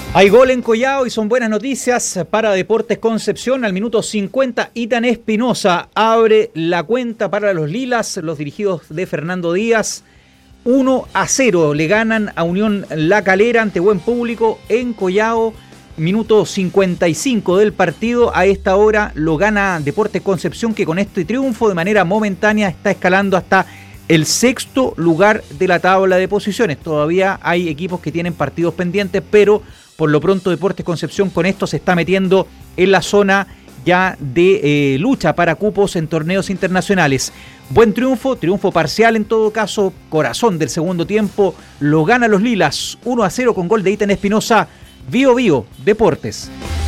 Hay gol en Collao y son buenas noticias para Deportes Concepción. Al minuto 50, Ethan Espinosa abre la cuenta para los Lilas, los dirigidos de Fernando Díaz. 1-0 le ganan a Unión La Calera ante buen público en Collao. Minuto 55 del partido. A esta hora lo gana Deportes Concepción, que con este triunfo de manera momentánea está escalando hasta el sexto lugar de la tabla de posiciones. Todavía hay equipos que tienen partidos pendientes, pero por lo pronto Deportes Concepción con esto se está metiendo en la zona ya de lucha para cupos en torneos internacionales. Buen triunfo parcial en todo caso, corazón del segundo tiempo, lo gana los Lilas 1-0 con gol de Ethan Espinosa. Bio Deportes.